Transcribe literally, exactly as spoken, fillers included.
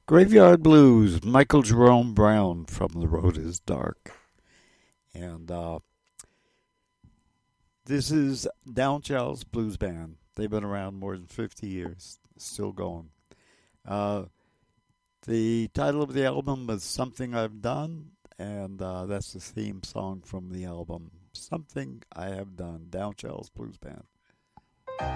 Graveyard Blues, Michael Jerome Brown from The Road is Dark. And uh, this is Downchel's Blues Band. They've been around more than fifty years, still going. Uh, the title of the album is Something I've Done, and uh, that's the theme song from the album, Something I Have Done, Downchel's Blues Band.